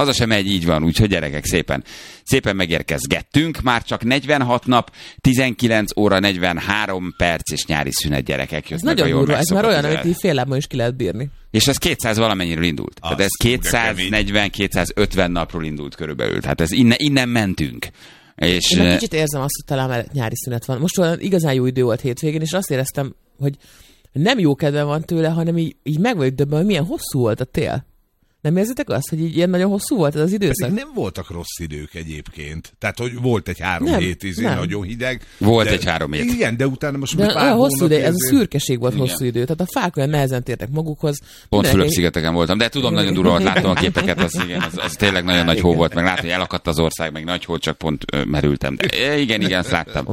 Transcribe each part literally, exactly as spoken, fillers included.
haza sem megy, így van, úgyhogy gyerekek szépen, szépen megérkezgettünk. Már csak negyvenhat nap, tizenkilenc óra, negyvenhárom perc és nyári szünet, gyerekek. Ez nagyon durva, ez már olyan, amit így fél lábban is ki lehet bírni. És ez kétszáz valamennyiről indult. Az, tehát ez kétszáznegyven-kétszázötven napról indult körülbelül. Tehát ez innen, innen mentünk. És én egy kicsit érzem azt, hogy talán már nyári szünet van. Most olyan igazán jó idő volt hétvégén, és azt éreztem, hogy nem jó kedvem van tőle, hanem így, így meg vagyok döbben, hogy milyen hosszú volt a tél. Nem érzitek azt, hogy így ilyen nagyon hosszú volt ez az időszak? Pedig nem voltak rossz idők egyébként. Tehát, hogy volt egy három nem, hét izé, nagyon hideg. Volt de, egy három hét. Igen, de utána most de pár hosszú idő, ez izé... a szürkeség volt igen. Hosszú idő. Tehát a fák olyan nehezen tértek magukhoz. Pont Fülöp-szigeteken voltam, de tudom, nagyon durva volt, láttam a képeket, az, igen, az, az tényleg nagyon nagy hó volt, meg látom, hogy elakadt az ország, meg nagy hó, csak pont ö, merültem. De igen, igen, azt láttam.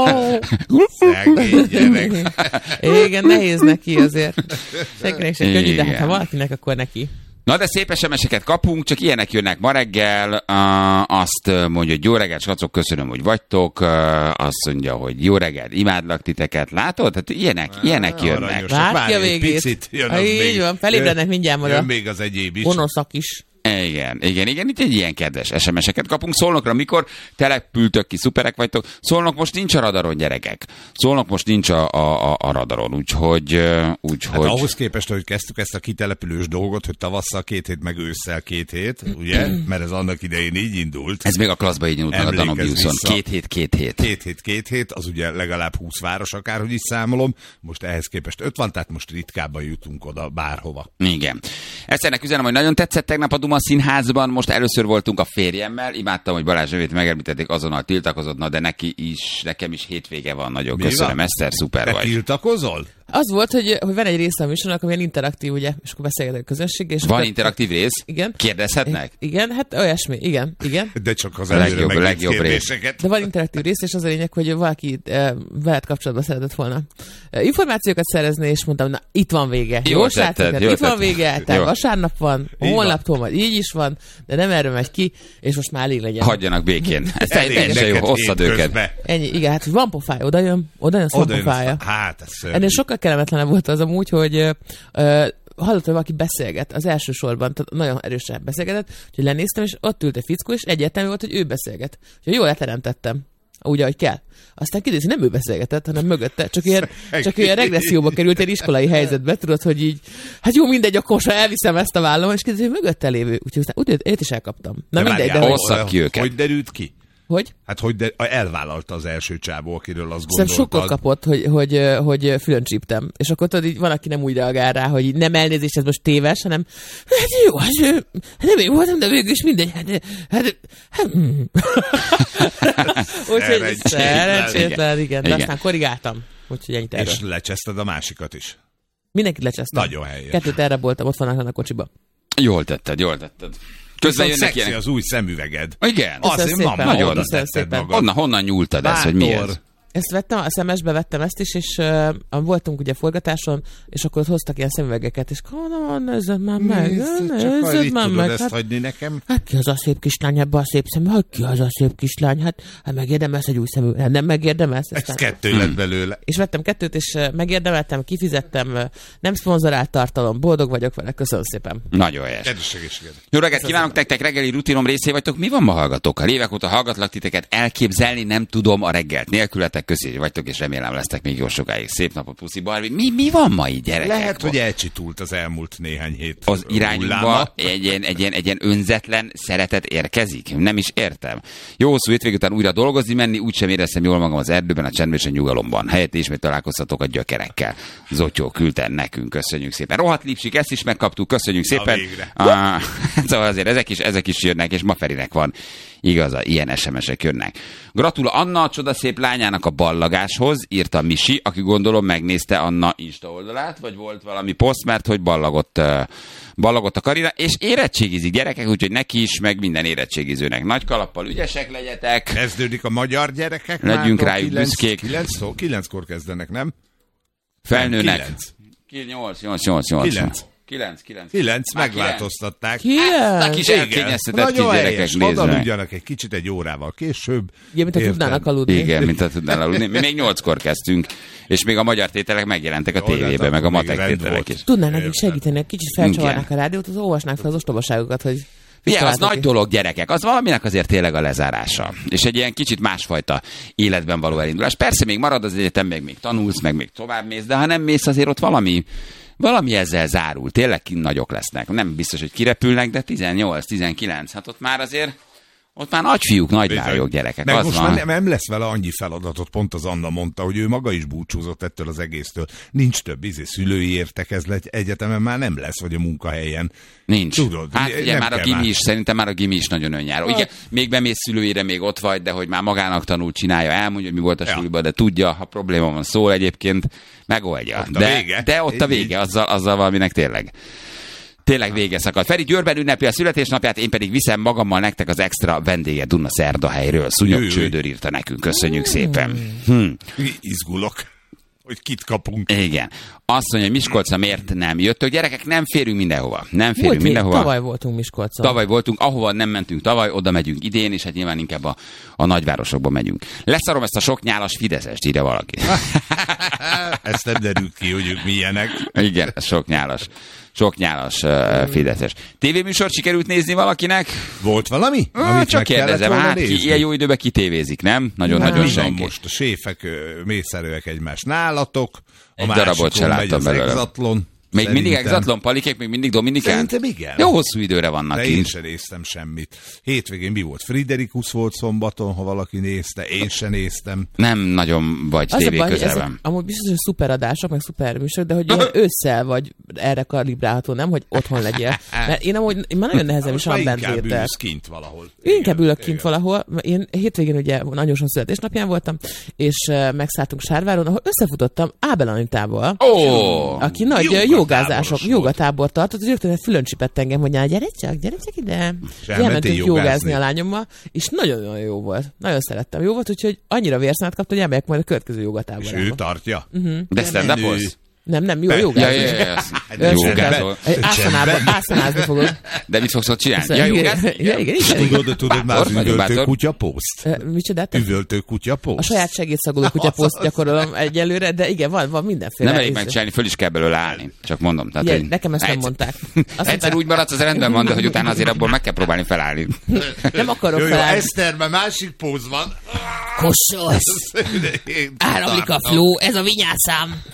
Szegény gyerek. Igen, nehéz neki azért. Senkinek sem könnyű, de hát ha valakinek, akkor neki. Na de szép es em es-eket kapunk, csak ilyenek jönnek ma reggel. Uh, azt mondja, hogy jó reggelt, srácok, köszönöm, hogy vagytok. Uh, azt mondja, hogy jó reggelt, imádlak titeket. Látod? Hát ilyenek, ilyenek ah, jönnek. Várj a végét. Picit, jön az így még, van, felébrednek mindjárt jön, oda. jön még az egyéb is. Gonoszak is. Igen, igen, igen, itt egy ilyen kedves es em es-eket kapunk. Szolnokra mikor települtök ki, szuperek vagytok. Szolnok most nincs a radaron, gyerekek. Szolnok most nincs a, a, a radaron, úgyhogy... úgyhogy... Hát ahhoz képest, hogy kezdtük ezt a kitelepülős dolgot, hogy tavasszal két hét, meg ősszel két hét, ugye? Mert ez annak idején így indult. Ez még a klasszba így indult meg a Danubiuson. Két hét, két hét. Két hét, két hét, az ugye legalább húsz város, akárhogy is számolom. Most ehhez képest öt van, tehát most ritkábban jutunk oda bárhova. Igen. Eszternek üzenem, hogy nagyon tetszett tegnap a Duma Színházban, most először voltunk a férjemmel, imádtam, hogy Balázs nevét megemlítették, azonnal tiltakozott, na de neki is, nekem is hétvége van, nagyon mi köszönöm, van? Eszter, szuper Te vagy. tiltakozol? Az volt, hogy, hogy van egy része a műsornak, amilyen interaktív, ugye, és akkor beszélget a közönség. És van akkor, interaktív rész? Igen. Kérdezhetnek? Igen, hát olyasmi, igen, igen. De csak az a legjobb, előre legjobb kérdéseket. De van interaktív rész, és az a lényeg, hogy valaki e, veled kapcsolatban szeretett volna e, információkat szerezni, és mondtam, na, itt van vége. Jó, jó tetted, srácok, jó itt van tetted. vége, tehát vasárnap van, holnaptól majd így is van, de nem erről megy ki, és most már elég legyen. Hagyjanak békén. Ez teljesen jó, hosszad őket. Ennyi, igen, hát van pofája, oda jön, oda jön, oda jön pofája. Hát, ez szörnyű. Ennél sokkal kellemetlenebb volt az amúgy, hogy ö, ö, hallott, hogy valaki beszélget az első sorban, tehát nagyon erősen beszélgetett, hogy lenéztem, és ott ült egy fickó, és egyértelmű volt, hogy ő beszélget. Úgyhogy jól leteremtettem, úgy, ahogy kell. Aztán kiderült, hogy nem ő beszélgetett, hanem mögötte. Csak ilyen, csak ilyen regresszióba került egy iskolai helyzetbe, tudod, hogy így, hát jó, mindegy, akkor most elviszem ezt a vállamon, és kiderült, hogy mögötte lévő. Úgyhogy aztán úgy, is elkaptam. Na de mindegy, várjál, de osszak ki őket. Hogy derült ki? Hogy? Hát hogy de, elvállalta az első csávó, akiről azt gondoltad. Szerintem sokkot kapott, hogy, hogy, hogy fülön csíptem. És akkor tudod, így van, aki nem úgy reagál rá, hogy nem elnézést, ez most téves, hanem hát jó, hát nem én voltam, de végül is mindegy. Hát, hát, hát úgyhogy szerencsétlen, igen. De igen. Aztán korrigáltam. Úgyhogy ennyit erről. És lecseszted a másikat is. Mindenkit lecsesztem. Nagyon helyes. Kettőt elraboltam, ott vannak a kocsiba. Jól tetted, jól tetted. Közben jönnek szexi ilyenek. az új szemüveged. Igen. Azt én mamma, nagyon oda tetted magad. Honnan, honnan nyúltad ezt, hogy mi ez? Ezt vettem, a szemesbe vettem ezt is, és uh, voltunk ugye forgatáson, és akkor ott hoztak ilyen szemüvegeket, és mondom, nézzed már meg, nézzed már meg. Ezt hát, hagyni nekem? Hát ki az a szép kislány ebbe a szép szemű? Hát ki az a szép kislány? Hát, hát megérdemelsz egy új szemű? Hát nem megérdemelsz? Ez kettő lett belőle. És vettem kettőt, és megérdemeltem, kifizettem, nem szponzorált tartalom, boldog vagyok vele, köszönöm szépen. Nagyon helyes. Jó reggelt kívánok nektek, reggeli rutinom részé vagytok. Mi van ma hallgatókkal? Évek óta hallgatlak titeket, elképzelni nem tudom a reggelt nélkületek. Köszönjük, vagytok, és remélem lesztek még jó sokáig. Szép napot, puszi, Barbie. Mi, mi van ma így, gyerekek? Lehet, hogy elcsitult az elmúlt néhány hét az irányunkba egy ilyen, egy, ilyen, egy ilyen önzetlen szeretet érkezik. Nem is értem. Jó hosszú hétvég után újra dolgozni menni, úgysem éreztem jól magam az erdőben, a csendben és a nyugalomban. Helyett ismét találkoztatok a gyökerekkel. Zotyó küldte nekünk, köszönjük szépen. Rohadt lipsik, ezt is megkaptuk, köszönjük szépen. Ah, szóval azért ezek is, ezek is jönnek, és ma Ferinek van igaza, ilyen es em es-ek jönnek. Gratul Anna a csodaszép lányának a ballagáshoz, írta Misi, aki gondolom megnézte Anna Insta oldalát, vagy volt valami poszt, mert hogy ballagott, uh, ballagott a Karina, és érettségizik gyerekek, úgyhogy neki is, meg minden érettségizőnek. Nagy kalappal ügyesek legyetek. Kezdődik a magyar gyerekek. Legyünk rájuk büszkék. Kilenckor kilenc kezdenek, nem? Felnőnek. nyolc, nyolc, nyolc, nyolc. kilenc. Kilenc, kilenc. Kilenc, megváltoztatták. Ezt a kis elkényeztetett kis gyerekek néznek. Hadd aludjanak egy kicsit egy órával később. Igen, mint ha tudnának aludni. Igen, mint ha tudnának aludni. Mi még nyolckor kezdtünk, és még a magyar tételek megjelentek a tévében, meg a matek tételek is. Tudnál nekik segíteni, kicsit felcsavarnák a rádiót, az olvasnák fel az ostobaságokat, hogy Ugye, az nagy dolog, gyerekek, az valaminek azért tényleg a lezárása. És egy ilyen kicsit másfajta életben való elindulás. Persze még marad az egyetem, meg még tanulsz, meg még tovább mész, de ha nem mész, azért ott valami, valami ezzel zárul. Tényleg nagyok lesznek. Nem biztos, hogy kirepülnek, de tizennyolc tizenkilenc, hát ott már azért ott már nagyfiúk, nagylányok, gyerekek. Meg az most van. már nem, nem lesz vele annyi feladatot, pont az Anna mondta, hogy ő maga is búcsúzott ettől az egésztől. Nincs több izé, szülői értekezlet egyetemen már nem lesz, vagy a munkahelyen. Nincs. Tudod, hát ugye, ugye már a gimi már. is, szerintem már a gimi is nagyon önjáró. Igen, még bemész szülőire, még ott vagy, de hogy már magának tanul, csinálja, elmondja, hogy mi volt a Ja. suliban, de tudja, ha probléma van, szól egyébként, megoldja. Ott a de, vége. de ott a Így, így. vége, azzal, azzal valaminek tényleg. Tényleg vége szakadt. Feri Győrben ünnepli a születésnapját, én pedig viszem magammal nektek az extra vendéget Duna Szerdahelyről. Szúnyog Jaj, Csődör írta nekünk. Köszönjük szépen. Hm. Izgulok, hogy kit kapunk. Igen. Azt mondja, hogy Miskolcra miért nem jöttök. Gyerekek, nem férünk mindenhova. Nem férünk Múlt hét, mindenhova. tavaly voltunk Miskolcon. Tavaly voltunk, ahova nem mentünk tavaly, oda megyünk idén, és hát nyilván inkább a, a nagyvárosokba megyünk. Leszarom ezt a sok nyálas fideszest, írja valaki. Ezt nem derült ki, hogy ők milyenek. Igen, ez sok nyálas. Sok nyálas uh, fideszes. Tévéműsort sikerült nézni valakinek? Volt valami? Ah, csak kérdezem, hát ki, ilyen jó időben kitévézik, nem? Nagyon-nagyon Mi van senki. most? A séfek ö, mészerőek egymás nálatok, a Egy darabot se másikon megy láttam az belőle. exatlon. Még mindig Szerintem. exatlon palikék, még mindig dominikán? Szerintem igen. Jó hosszú időre vannak De én kint. sem néztem semmit. Hétvégén mi volt? Friderikus volt szombaton, ha valaki nézte. Én sem néztem. Nem nagyon vagy Az a tévé baj, hogy közelben. ezek amúgy biztos, hogy szuper adások, meg szuper műsorok, de hogy ilyen ősszel vagy erre kalibrálható, nem, hogy otthon legyél. Mert én amúgy én már nagyon nehezen is Most van már bent inkább létek. ülsz kint valahol. Inkább Igen, ülök kint igen. valahol. Én hétvégén ugye anyósom születésnapján voltam, és uh, megszálltunk Sárváron, ahol összefutottam Ábel Anitával, Ó! aki nagy Jogatáboros jogázások, volt. jogatábor tartott, és rögtön fülön csipett engem, hogy na, gyere csak, gyere csak ide. elmentél Elmentünk jogázni. jogázni a lányommal, és nagyon-nagyon jó volt. Nagyon szerettem. Jó volt, úgyhogy annyira vérszánat kaptam, hogy elmegyek majd a következő És jogatáborba. ő tartja? De stand-upolsz? Nem, nem, jó a Ja, jogázni. ja, ja, ja. Ö, Jogázol. Ászanába, ászanázni fogod. De mit fogsz ott csinálni? Ja, jogázni? Ja, igen, igen. Tudod, tudod már az Bátor, nagyon üvöltő bátor. kutya poszt? Ö, Micsodát? Üvöltő kutya A poszt? saját segédszagoló kutyaposzt gyakorolom egyelőre, de igen, van, van mindenféle. Nem elég íz. megcsinálni, föl is kell belőle állni. Csak mondom. Tehát, Igen, hogy nekem ezt nem egyszer- mondták. Azt Egyszer mondták, úgy maradsz, az rendben van, de hogy utána azért abból meg kell próbálni felállni. nem akarok Jó, jó, felállni. Eszterben másik póz van. Kossos! Én Áramlik a tartom. fló, ez a vinyászám.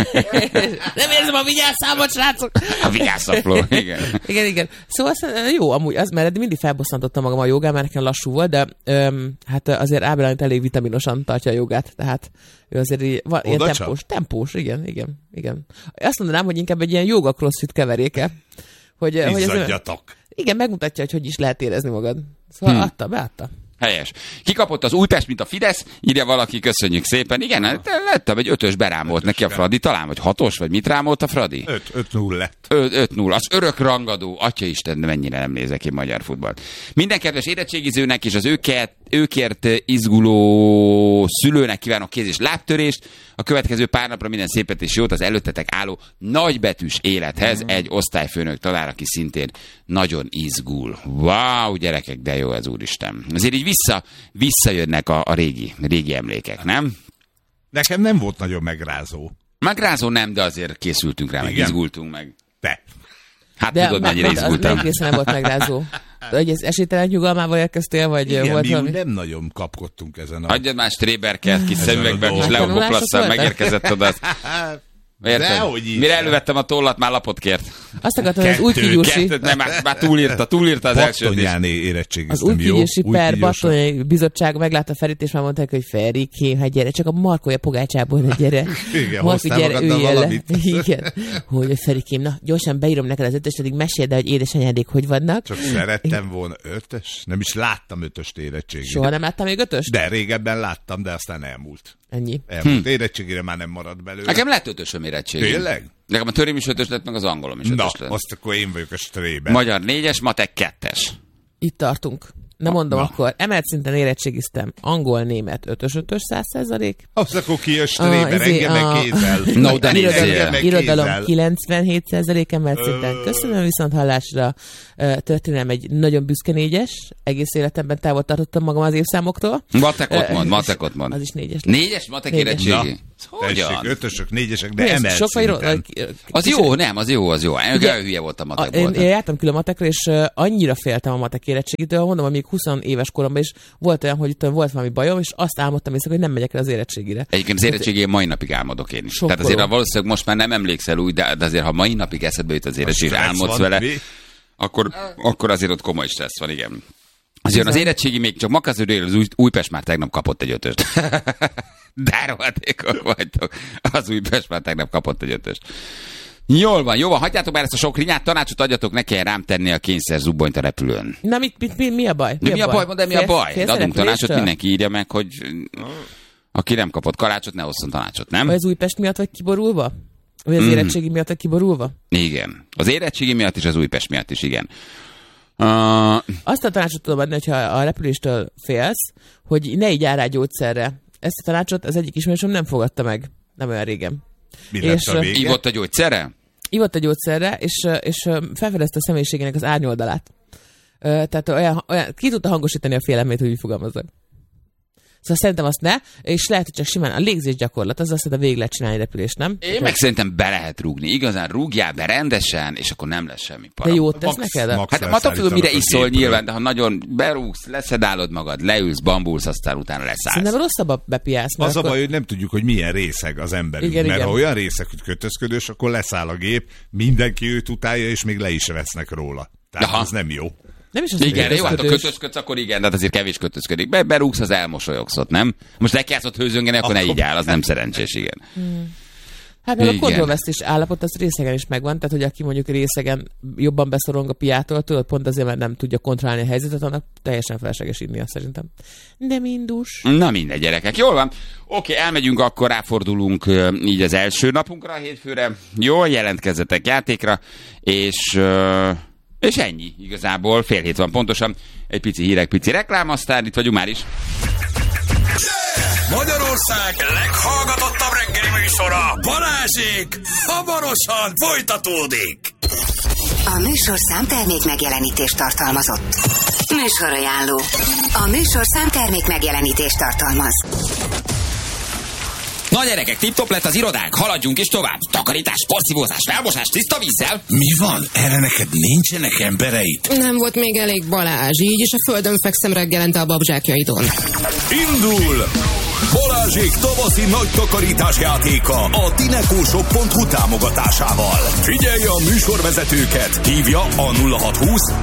Nem érzem a vinyászámot, srácok. A vigyászszapló, igen. Igen, igen. Szóval aztán jó, amúgy, az, mert eddig mindig felbosszantottam magam a jogán, mert nekem lassú volt, de öm, hát azért Ábel Anita elég vitaminosan tartja a jogát, tehát ő azért így, van, ilyen Oda tempós, tempós, igen, igen, igen. Azt mondanám, hogy inkább egy ilyen joga crossfit keveréke. Hogy, hogy ez, Izzadjatok. igen, megmutatja, hogy hogy is lehet érezni magad. Szóval hmm. adta, beadta. Helyes. Kikapott az Újpest, mint a Fidesz, írja valaki, köszönjük szépen. Igen, hát lettem, egy ötös berámolt neki a Fradi, talán, vagy hatos, vagy mit rámolt a Fradi? öt null lett. öt null, az örök rangadó, atyaisten, mennyire nem nézek ki magyar futballt. Minden kedves érettségizőnek és az őket, őkért izguló szülőnek kívánok kéz- és lábtörést. A következő pár napra minden szépet és jót az előttetek álló nagybetűs élethez egy osztályfőnök talál, aki szintén nagyon izgul. Wow, gyerekek, de jó ez, úristen. Azért így vissza, visszajönnek a, a régi, régi emlékek, nem? Nekem nem volt nagyon megrázó. Megrázó nem, de azért készültünk rá, meg Igen. izgultunk meg. Te. Hát De tudod, mennyire az izgultam. melyik része nem volt megrázó? De hogy ez esélytelen nyugalmával érkeztél, vagy Igen, volt mi valami? úgy nem nagyon kapkodtunk ezen a... Adjad már Stréberket, kis szemüvegben, kis dolog. leopoplasszal Tanulások megérkezett oda. Érted? Dehogy is. Mire elővettem a tollat, már lapot kért. Azt akartam, hogy az új Kettő, kigyúsi, Kettőt, nem, már, már túlírta, túlírta az első öt is. Pattonjáné az érettségiztem, új jó? kigyúsi Új per kigyúsa. Battonyai bizottság meglátta Ferit, és már mondták, hogy Ferikém, hát gyere, csak a markolja pogácsából, hogy gyere. Igen, Marko, hoztál gyere, magaddal üljél le. valamit? Igen. Hogy Ferikém, na, gyorsan beírom neked az ötöst, addig meséld el, hogy édesanyádék hogy vannak. Csak szerettem volna ötös. Nem is láttam ötöst érettségére. Soha nem láttam még ötöst? De régebben láttam, de aztán elmúlt. Ennyi. Elmúlt. Hm. Érettségére már nem maradt belőle. Nekem lett ötösöm érettségim. Tényleg? Nekem a törém is ötös lett, meg az angolom is Na, ötös lett. azt akkor én vagyok a strében. Magyar négyes, matek kettes. Itt tartunk. Na mondom Na. akkor, emelt szinten érettségiztem angol, német, ötös, ötös, száz százalék. Azt akkor ki a stréber, engem meg kézzel. No, de Irodalom, nézzél. meg irodalom kézzel. kilencvenhét százalék emelt szinten. Köszönöm viszont hallásra. Ö, Történelem egy nagyon büszke négyes. Egész életemben távol tartottam magam az évszámoktól. Matekot Ö, mond, és matekot mond. Az is négyes. Négyes matek Négyes. érettségi? Na, tessék, Hogyan? ötösök, négyesek, de Mi ez? emelt Sok vagy rossz? szinten. Az jó, nem, az jó, az jó. Én Ugye, olyan hülye voltam A, matekból. én, én jártam külön matekra, és uh, annyira féltem a matek érettségitől, mondom, hogy még húsz éves koromban is volt olyan, hogy itt volt valami bajom, és azt álmodtam észre, hogy nem megyek el az érettségire. Egyébként az érettségén mai napig álmodok én is. Sokkoló. Tehát azért valószínűleg most már nem emlékszel úgy, de, de azért ha mai napig eszedbe jut az érettségre, stressz álmodsz van, vele, mi? akkor, akkor azért ott komoly stressz van, igen. Azért az érettségi még csak Makazőről az új, Újpest már tegnap kapott egy ötöst. De rohadékok vagytok. Az Újpest már tegnap kapott egy ötöst. Jól van, jó van, hagyjátok már ezt a sok rinyát, tanácsot adjatok, ne kell rám tenni a kényszer zubbonyt a repülőn. Na, mit, mit, mi, mi a baj? Mi, mi a baj? Mondd el, mi a Félsz- baj? félsz a Adunk tanácsot, repüléstől? mindenki írja meg, hogy aki nem kapott kalácsot, ne osszon tanácsot, nem? Vagy az Újpest miatt vagy kiborulva? Vagy az Mm. érettségi miatt vagy kiborulva? Igen. Az érettségi miatt is, az Újpest miatt is, igen. Uh, Azt a tanácsot tudom adni, hogyha a repüléstől félsz, hogy ne így jár rá gyógyszerre. Ezt a tanácsot az egyik ismerősöm nem fogadta meg. Nem olyan régen. Mi lett És, a vége? ívott a gyógyszerre? Ivott a gyógyszerre, és, és felfedezte a személyiségének az árnyoldalát. Ö, Tehát olyan, olyan, ki tudta hangosítani a félelmét, hogy úgy fogalmazzak. Szóval szerintem azt ne, és lehet, hogy csak simán a légzés gyakorlat, az azt, hogy a végig lehet csinálni repülést, nem? Én meg szerintem be lehet rúgni. Igazán rúgjál be rendesen, és akkor nem lesz semmi para. De jót tesz Max- neked? max- Hát attól függ, leszállítanak mire a iszol gépről. nyilván, de ha nagyon berúgsz, leszedálod magad, leülsz, bambulsz, aztán utána leszállsz. Szerintem rosszabb a bepiálsz. mert Az a akkor- baj, hogy nem tudjuk, hogy milyen részeg az emberünk. Igen, mert igen. ha olyan részeg, hogy kötözködős, akkor leszáll a gép, mindenki őt utálja, és még le is vesznek róla. Tehát Aha. ez nem jó. Nem is az, Igen, hogy jó, hát ha kötözködős. kötözködsz, akkor igen, de hát azért kevés kötözködik. Be, berúgsz, az elmosolyogsz ott, nem? Most le kell ott hőzöngeni, akkor ne Akkor- így áll, az nem szerencsés, igen. Hát meg a Igen. kontrollvesztés állapot az részegen is megvan, tehát hogy aki mondjuk részegen jobban beszorong a piától, tudod, pont azért, mert nem tudja kontrollálni a helyzetet, annak teljesen felesleges innia szerintem. De mindus. Na mindegy, gyerekek, jól van. Oké, elmegyünk, akkor ráfordulunk ö, így az első napunkra, a hétfőre. Jól jelentkezzetek játékra, és... Ö, és ennyi, igazából fél hét van pontosan. Egy pici hírek, pici reklám, aztán itt vagyunk már is. Magyarország leghallgatottabb reggeli műsora, Balázsék, hamarosan folytatódik. A műsorszám termék megjelenítést tartalmazott. Műsorajánló. A műsorszám termék megjelenítést tartalmaz. Na gyerekek, tip-top lett az irodánk, haladjunk is tovább. Takarítás, porszívózás, felmosás, tiszta vízzel. Mi van? Erre neked nincsenek embereid? Nem volt még elég Balázs, így is a földön fekszem reggelente a babzsákjaidon. Indul! Balázsék tavaszi nagy takarítás játéka a dinekóshop pont hu támogatásával. Figyelje a műsorvezetőket, hívja a nulla hat húsz